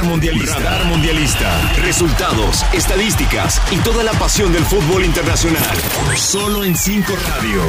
Radar Mundialista. Radar Mundialista. Resultados, estadísticas y toda la pasión del fútbol internacional. Solo en 5 Radio.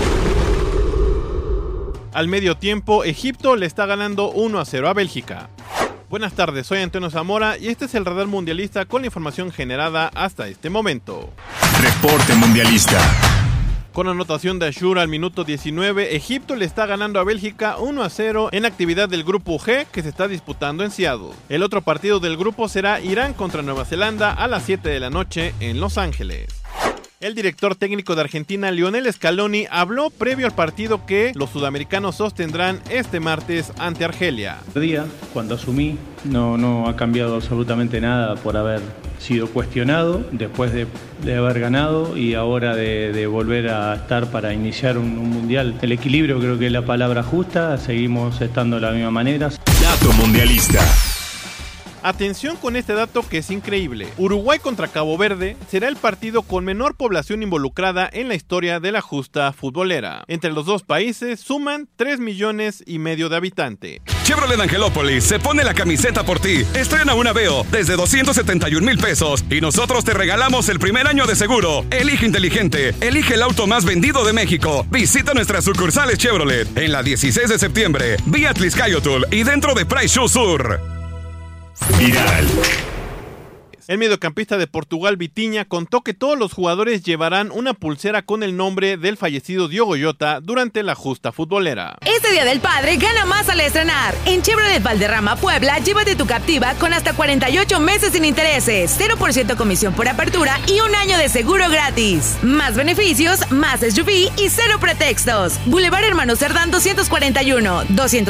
Al medio tiempo, Egipto le está ganando 1-0 a Bélgica. Buenas tardes, soy Antonio Zamora y este es el Radar Mundialista con la información generada hasta este momento. Reporte Mundialista. Con anotación de Ashur al minuto 19, Egipto le está ganando a Bélgica 1-0 en actividad del grupo G que se está disputando en Seattle. El otro partido del grupo será Irán contra Nueva Zelanda a las 7 de la noche en Los Ángeles. El director técnico de Argentina, Lionel Scaloni, habló previo al partido que los sudamericanos sostendrán este martes ante Argelia. El día, cuando asumí, no ha cambiado absolutamente nada por haber sido cuestionado después de haber ganado y ahora de volver a estar para iniciar un mundial. El equilibrio creo que es la palabra justa, seguimos estando de la misma manera. Dato Mundialista. Atención con este dato que es increíble. Uruguay contra Cabo Verde será el partido con menor población involucrada en la historia de la justa futbolera. Entre los dos países suman 3,5 millones de habitantes. Chevrolet Angelópolis se pone la camiseta por ti. Estrena una Aveo desde 271,000 pesos y nosotros te regalamos el primer año de seguro. Elige inteligente, elige el auto más vendido de México. Visita nuestras sucursales Chevrolet en la 16 de septiembre, vía Tliscayotul y dentro de Price Show Sur. Viral. El mediocampista de Portugal, Vitinha, contó que todos los jugadores llevarán una pulsera con el nombre del fallecido Diogo Jota durante la justa futbolera. Este Día del Padre gana más al estrenar. En Chevrolet Valderrama, Puebla, llévate tu Captiva con hasta 48 meses sin intereses, 0% comisión por apertura y un año de seguro gratis. Más beneficios, más SUV y cero pretextos. Boulevard Hermano Cerdán 241,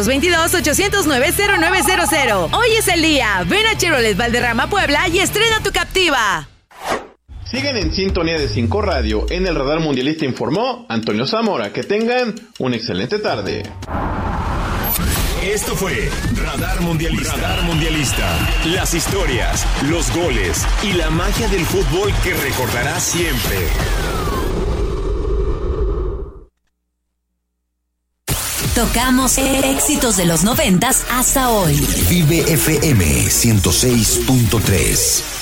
222-809-0900. Hoy es el día. Ven a Chevrolet Valderrama, Puebla y estrena tu Captiva. Siguen en sintonía de 5 Radio. En el Radar Mundialista informó Antonio Zamora. Que tengan una excelente tarde. Esto fue Radar Mundialista. Radar Mundialista. Las historias, los goles y la magia del fútbol que recordarás siempre. Tocamos éxitos de los 90s hasta hoy. Vive FM 106.3.